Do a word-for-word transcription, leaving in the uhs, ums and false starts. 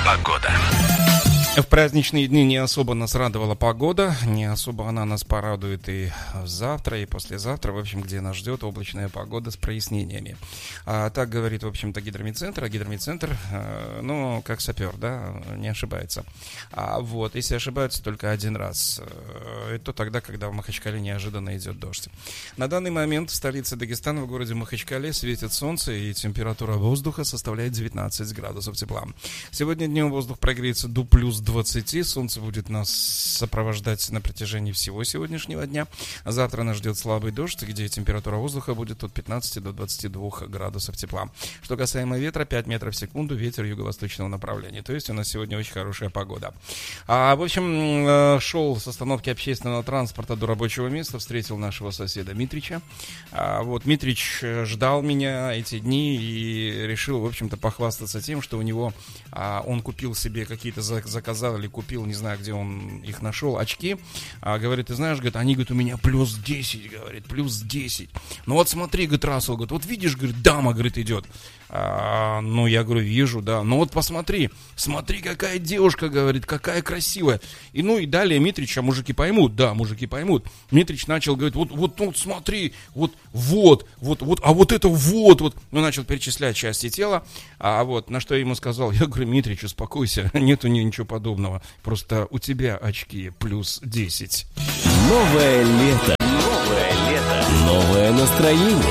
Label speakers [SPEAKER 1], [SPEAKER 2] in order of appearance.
[SPEAKER 1] Погода.
[SPEAKER 2] В праздничные дни не особо нас радовала погода, не особо она нас порадует и завтра, и послезавтра, в общем, где нас ждет облачная погода с прояснениями. А, так говорит, в общем-то, гидромедцентр, а гидромедцентр, э, ну, как сапер, да, не ошибается. А вот, если ошибаются только один раз, э, это тогда, когда в Махачкале неожиданно идет дождь. На данный момент в столице Дагестана, в городе Махачкале, светит солнце, и температура воздуха составляет девятнадцать градусов тепла. Сегодня днем воздух прогреется до плюс двадцати, солнце будет нас сопровождать на протяжении всего сегодняшнего дня. Завтра нас ждет слабый дождь, где температура воздуха будет от пятнадцати до двадцати двух градусов тепла. Что касаемо ветра, пять метров в секунду, ветер юго-восточного направления. То есть у нас сегодня очень хорошая погода. А, в общем, шел с остановки общественного транспорта до рабочего места, встретил нашего соседа Митрича. А, вот, Митрич ждал меня эти дни и решил, в общем-то, похвастаться тем, что у него, а, он купил себе какие-то заказы, или купил, не знаю, где он их нашел, очки. А, говорит, ты знаешь, говорит, они, говорит, у меня плюс десять, говорит, плюс десять. Ну вот смотри, говорит, Рассел, говорит, вот видишь, говорит, дама, говорит, идет. А, ну, я говорю, вижу, да. Ну вот посмотри, смотри, какая девушка, говорит, какая красивая. И ну и далее Митрич, а мужики поймут, да, мужики поймут. Митрич начал говорить, вот, вот, вот, смотри, вот, вот, вот, вот, а вот это вот, вот. Ну, начал перечислять части тела. А вот, на что я ему сказал, я говорю, Митрич, успокойся, нету ничего подобного. Просто у тебя очки плюс десять.
[SPEAKER 3] Новое лето. Новое лето. Новое настроение.